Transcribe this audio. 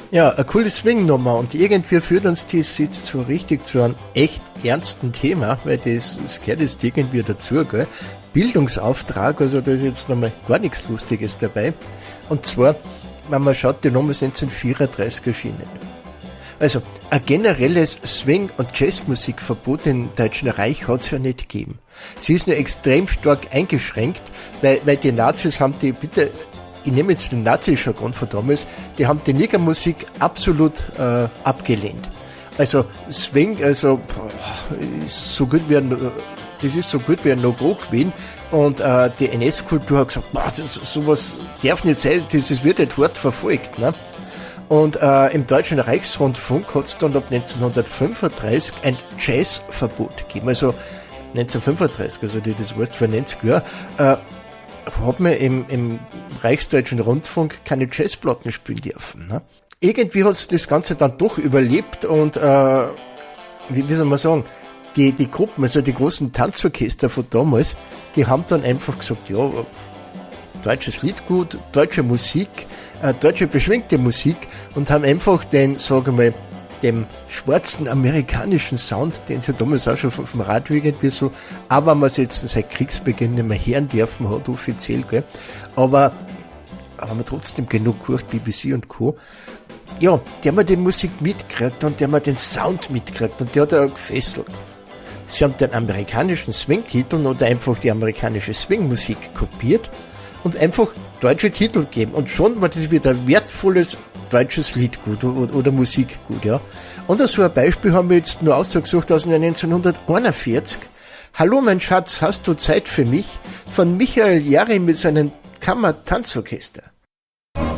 Ja, eine coole Swing-Nummer und irgendwie führt uns das jetzt so richtig zu einem echt ernsten Thema, weil das gehört jetzt irgendwie dazu, gell? Bildungsauftrag, also da ist jetzt nochmal gar nichts Lustiges dabei. Und zwar, wenn man schaut, die Nummer ist 1934 erschienen. Also, ein generelles Swing- und Jazzmusikverbot im Deutschen Reich hat es ja nicht gegeben. Sie ist nur extrem stark eingeschränkt, weil die Nazis haben die, bitte, ich nehme jetzt den Nazi-Jargon von damals, die haben die Niggermusik absolut abgelehnt. Also Swing, also ist so gut wie das ist so gut wie ein No-Go gewesen und die NS-Kultur hat gesagt, sowas darf nicht sein, das wird nicht hart verfolgt. Ne? Und im Deutschen Reichsrundfunk hat es dann ab 1935 ein Jazzverbot gegeben. Also 1935, also das weißt vor 90 Jahren, hat man im Reichsdeutschen Rundfunk keine Jazzplatten spielen dürfen. Ne? Irgendwie hat es das Ganze dann doch überlebt und wie soll man sagen, die Gruppen, also die großen Tanzorchester von damals, die haben dann einfach gesagt, ja, deutsches Liedgut, deutsche Musik, deutsche beschwingte Musik und haben einfach den, sagen wir mal, dem schwarzen amerikanischen Sound, den sie damals auch schon vom Radio irgendwie so, aber man es jetzt seit Kriegsbeginn nicht mehr hören dürfen hat, offiziell, gell, aber haben wir trotzdem genug gehört, BBC und Co. Ja, der haben die Musik mitgekriegt und der haben den Sound mitgekriegt und der hat auch gefesselt. Sie haben den amerikanischen Swing-Titel oder einfach die amerikanische Swing-Musik kopiert und einfach deutsche Titel gegeben. Und schon war das wieder wertvolles deutsches Liedgut oder Musikgut, ja. Und so ein Beispiel haben wir jetzt nur ausgesucht aus 1941. Hallo mein Schatz, hast du Zeit für mich? Von Michael Jarry mit seinem Kammertanzorchester.